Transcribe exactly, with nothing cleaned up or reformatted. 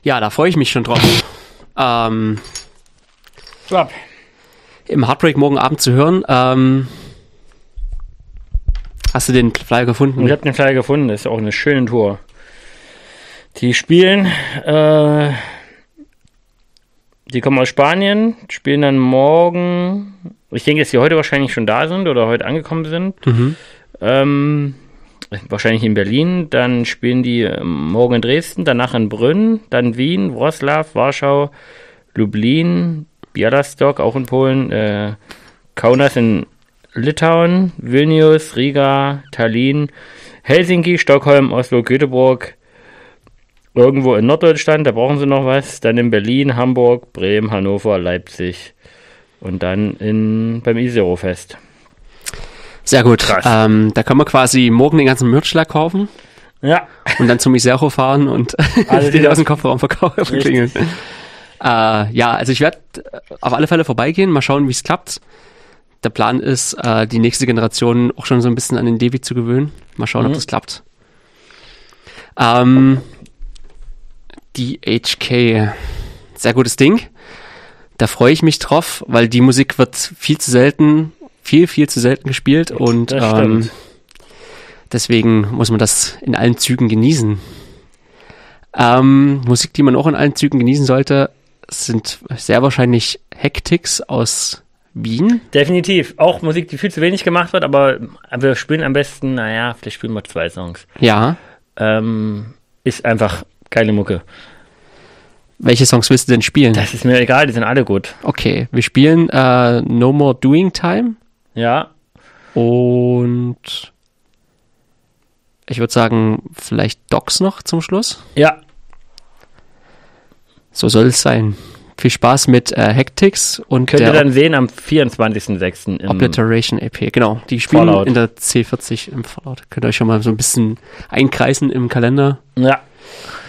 Ja, da freue ich mich schon drauf. ähm, Schwapp. Im Heartbreak morgen Abend zu hören. Ähm, hast du den Flyer gefunden? Ich habe den Flyer gefunden, das ist auch eine schöne Tour. Die spielen, äh, die kommen aus Spanien, spielen dann morgen, ich denke, dass die heute wahrscheinlich schon da sind oder heute angekommen sind. Mhm. Ähm, wahrscheinlich in Berlin, dann spielen die morgen in Dresden, danach in Brünn, dann Wien, Wroclaw, Warschau, Lublin, Białystok, auch in Polen, äh, Kaunas in Litauen, Vilnius, Riga, Tallinn, Helsinki, Stockholm, Oslo, Göteborg, irgendwo in Norddeutschland, da brauchen sie noch was, dann in Berlin, Hamburg, Bremen, Hannover, Leipzig und dann in, beim Isero-Fest. Sehr gut. Ähm, da können wir quasi morgen den ganzen Merch kaufen. Ja. Und dann zum Isero fahren und also den aus dem Kofferraum verkaufen. Verklingeln. Äh, ja, also ich werde auf alle Fälle vorbeigehen, mal schauen, wie es klappt. Der Plan ist, äh, die nächste Generation auch schon so ein bisschen an den Devi zu gewöhnen. Mal schauen, mhm. ob das klappt. Ähm, D H K, sehr gutes Ding. Da freue ich mich drauf, weil die Musik wird viel zu selten, viel, viel zu selten gespielt und ähm, deswegen muss man das in allen Zügen genießen. Ähm, Musik, die man auch in allen Zügen genießen sollte, sind sehr wahrscheinlich Hectics aus Wien. Definitiv. Auch Musik, die viel zu wenig gemacht wird, aber wir spielen am besten, naja, vielleicht spielen wir zwei Songs. Ja. Ähm, ist einfach geile Mucke. Welche Songs willst du denn spielen? Das ist mir egal, die sind alle gut. Okay, wir spielen äh, No More Doing Time. Ja. Und ich würde sagen, vielleicht Docs noch zum Schluss. Ja. So soll es sein. Viel Spaß mit äh, Hectics und könnt der ihr dann Ob- sehen am vierundzwanzigsten sechsten im Obliteration E P. Genau, die spielen Fallout. In der C vierzig im Fallout. Könnt ihr euch schon mal so ein bisschen einkreisen im Kalender. Ja.